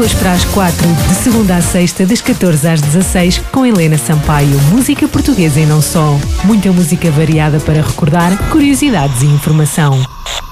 Hoje para as 4, de segunda à sexta, das 14 às 16, com Helena Sampaio. Música portuguesa e não só. Muita música variada para recordar, curiosidades e informação.